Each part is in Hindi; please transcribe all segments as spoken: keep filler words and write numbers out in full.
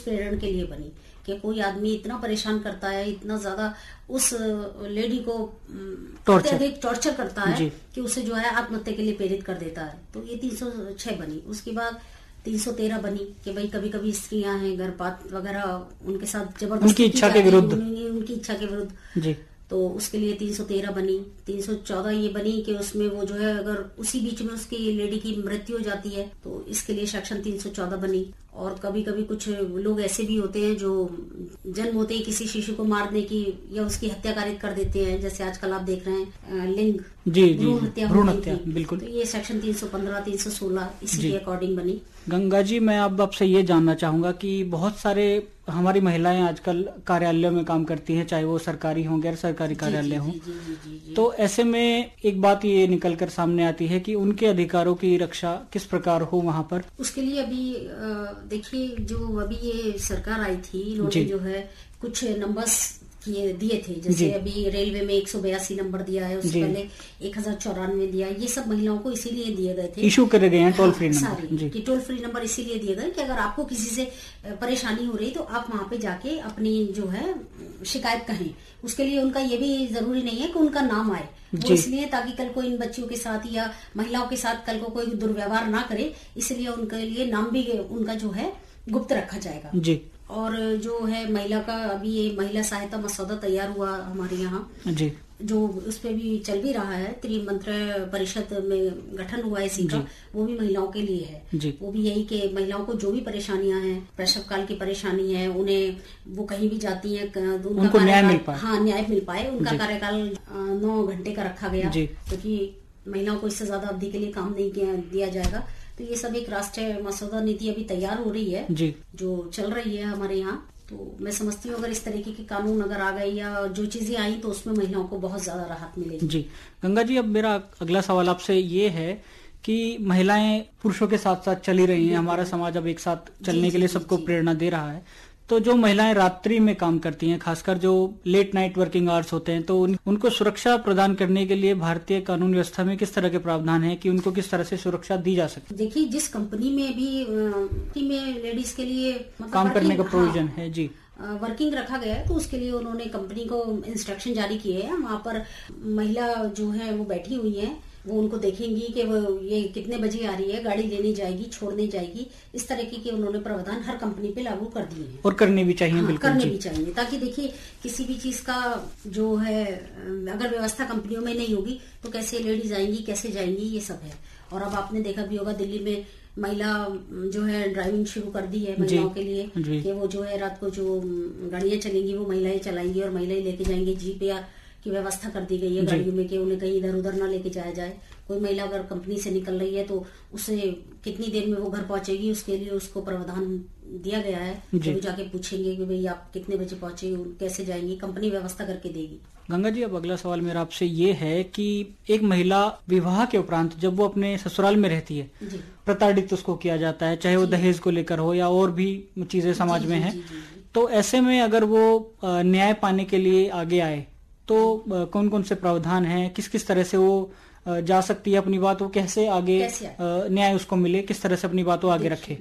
प्रेरण के लिए बनी कि कोई आदमी इतना परेशान करता है, इतना ज्यादा उस लेडी को अत्यधिक टॉर्चर करता है कि उसे जो है आत्महत्या के लिए प्रेरित कर देता है। तो ये तीन सौ छह बनी। उसके बाद तीन सौ तेरह बनी कि भाई कभी कभी स्त्रियां हैं गर्भपात वगैरह उनके साथ जबरदस्ती उनकी इच्छा के विरुद्ध उनकी इच्छा के विरुद्ध जी, तो उसके लिए तीन सौ तेरह बनी। तीन सौ चौदह ये बनी कि उसमें वो जो है अगर उसी बीच में उसकी लेडी की मृत्यु हो जाती है तो इसके लिए सेक्शन तीन सौ चौदह बनी। और कभी कभी कुछ लोग ऐसे भी होते हैं जो जन्म होते ही किसी शिशु को मारने की या उसकी हत्या कारित कर देते हैं, जैसे आजकल आप देख रहे हैं लिंग जी जी भ्रूण हत्या भ्रूण हत्या बिल्कुल। तो ये सेक्शन तीन सौ पंद्रह तीन सौ सोलह इसी के अकॉर्डिंग बनी। गंगा जी, मैं अब आपसे ये जानना चाहूंगा कि बहुत सारे हमारी महिलाएं आजकल कार्यालयों में काम करती हैं, चाहे वो सरकारी हों गैर सरकारी कार्यालय हों, तो ऐसे में एक बात ये निकल कर सामने आती है कि उनके अधिकारों की रक्षा किस प्रकार हो वहाँ पर। उसके लिए अभी देखिए जो अभी ये सरकार आई थी इन्होंने जो है कुछ नंबर्स किए दिए थे, जैसे अभी रेलवे में एक सौ बयासी नंबर दिया है, उससे पहले एक हजार चौरानवे दिया। ये सब महिलाओं को इसीलिए दिए गए थे, इशू करे गए हैं टोल फ्री नंबर कि टोल फ्री नंबर इसीलिए दिए गए कि अगर आपको किसी से परेशानी हो रही तो आप वहाँ पे जाके अपनी जो है शिकायत कहें। उसके लिए उनका ये भी जरूरी नहीं है कि उनका नाम आए, वो इसलिए ताकि कल को इन बच्चियों के साथ या महिलाओं के साथ कल को कोई दुर्व्यवहार ना करे, इसलिए उनके लिए नाम भी उनका जो है गुप्त रखा जाएगा जी। और जो है महिला का अभी ये महिला सहायता मसौदा तैयार हुआ हमारे यहाँ जी, जो उस पे भी चल भी रहा है, त्रिमंत्रीय परिषद में गठन हुआ है इसी का, वो भी महिलाओं के लिए है जी। वो भी यही कि महिलाओं को जो भी परेशानियां हैं, प्रसव काल की परेशानी है, उन्हें वो कहीं भी जाती है उनको न्याय मिल पाए, हाँ न्याय मिल पाए। उनका कार्यकाल नौ घंटे का रखा गया क्योंकि महिलाओं को इससे ज्यादा अवधि के लिए काम नहीं दिया जाएगा। तो ये सब एक राष्ट्रीय मसौदा नीति अभी तैयार हो रही है जी, जो चल रही है हमारे यहाँ। तो मैं समझती हूँ अगर इस तरीके के कानून अगर आ गए या जो चीजें आई तो उसमें महिलाओं को बहुत ज्यादा राहत मिलेगी जी। गंगा जी, अब मेरा अगला सवाल आपसे ये है कि महिलाएं पुरुषों के साथ साथ चली रही हैं, हमारा समाज अब एक साथ चलने के लिए सबको प्रेरणा दे रहा है, तो जो महिलाएं रात्रि में काम करती हैं, खासकर जो लेट नाइट वर्किंग आवर्स होते हैं, तो उन, उनको सुरक्षा प्रदान करने के लिए भारतीय कानून व्यवस्था में किस तरह के प्रावधान है कि उनको किस तरह से सुरक्षा दी जा सके। देखिए जिस कंपनी में भी में लेडीज के लिए मतलब काम करने का प्रोविजन हाँ, है जी, वर्किंग रखा गया है, तो उसके लिए उन्होंने कंपनी को इंस्ट्रक्शन जारी किए हैं। वहाँ पर महिला जो है वो बैठी हुई है, वो उनको देखेंगी कि वो ये कितने बजे आ रही है, गाड़ी लेने जाएगी, छोड़ने जाएगी, इस तरीके के उन्होंने प्रावधान हर कंपनी पे लागू कर दिए हैं और करने भी चाहिए। हाँ, बिल्कुल करने भी चाहिए, ताकि देखिए किसी भी चीज का जो है अगर व्यवस्था कंपनियों में नहीं होगी तो कैसे लेडीज आएंगी, कैसे जाएंगी, ये सब है। और अब आपने देखा भी होगा दिल्ली में महिला जो है ड्राइविंग शुरू कर दी है महिलाओं के लिए कि वो जो है रात को जो गाड़ियां चलेंगी वो महिलाएं चलाएंगी और महिलाएं लेके जाएंगी। जीपीआर की व्यवस्था कर दी गई है गाड़ियों में कि उन्हें कहीं इधर उधर ना लेके जाया जाए। कोई महिला अगर कंपनी से निकल रही है तो उसे कितनी देर में वो घर पहुंचेगी उसके लिए उसको प्रावधान दिया गया है, जो जाके पूछेंगे कि भाई आप कितने बजे पहुंचे, कैसे जाएंगी, कंपनी व्यवस्था करके देगी। गंगा जी, अब अगला सवाल मेरा आपसे ये है कि एक महिला विवाह के उपरांत जब वो अपने ससुराल में रहती है, प्रताड़ित उसको किया जाता है, चाहे वो दहेज को लेकर हो या और भी चीजें समाज में है, तो ऐसे में अगर वो न्याय पाने के लिए आगे आए तो कौन कौन से प्रावधान हैं, किस किस तरह से वो जा सकती है, अपनी बात वो कैसे आगे न्याय उसको मिले, किस तरह से अपनी बात वो आगे रखे।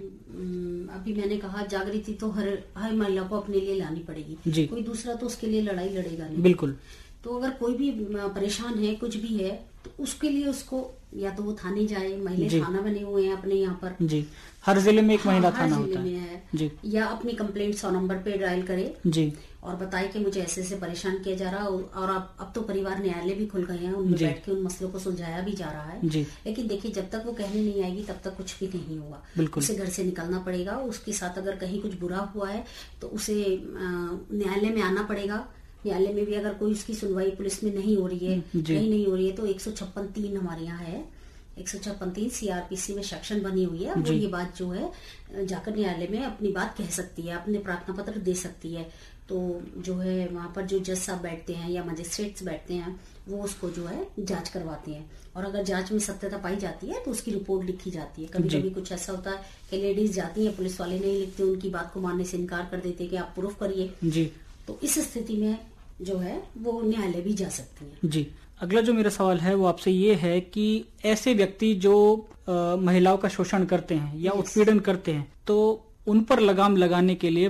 अभी मैंने कहा जागृति तो हर हर महिला को अपने लिए लानी पड़ेगी जी, कोई दूसरा तो उसके लिए लड़ाई लड़ेगा नहीं बिल्कुल। तो अगर कोई भी परेशान है, कुछ भी है, तो उसके लिए उसको या तो वो थाने जाए, महिला थाना बने हुए हैं अपने यहाँ पर जी, हर जिले में एक महिला हाँ, थाना होता है, है जी, या अपनी कंप्लेंट सौ नंबर पे डायल करे जी और बताए कि मुझे ऐसे ऐसे परेशान किया जा रहा। और अब अब तो परिवार न्यायालय भी खुल गए हैं, उनमें बैठ के उन मसलों को सुलझाया भी जा रहा है जी। लेकिन देखिए जब तक वो कहने नहीं आएगी तब तक कुछ भी नहीं होगा, उसे घर से निकलना पड़ेगा। उसके साथ अगर कहीं कुछ बुरा हुआ है तो उसे न्यायालय में आना पड़ेगा। न्यायालय में भी अगर कोई उसकी सुनवाई पुलिस में नहीं हो रही है, कहीं नहीं हो रही है, तो एक सौ छप्पन तीन हमारे यहाँ है, एक सौ छप्पन तीन सीआरपीसी में सेक्शन बनी हुई है। वो ये बात जो है जाकर न्यायालय में अपनी बात कह सकती है, अपने प्रार्थना पत्र दे सकती है। तो जो है वहां पर जो जज साहब बैठते हैं या मजिस्ट्रेट्स बैठते हैं वो उसको जो है जांच करवाते हैं, और अगर जांच में सत्यता पाई जाती है तो उसकी रिपोर्ट लिखी जाती है। कभी कभी कुछ ऐसा होता है कि लेडीज जाती हैं, पुलिस वाले नहीं लिखते, उनकी बात को मानने से इनकार कर देते कि आप प्रूफ करिए जी। तो इस स्थिति में जो है वो न्यायालय भी जा सकती है जी। अगला जो मेरा सवाल है वो आपसे ये है कि ऐसे व्यक्ति जो आ, महिलाओं का शोषण करते हैं या उत्पीड़न करते हैं, तो उन पर लगाम लगाने के लिए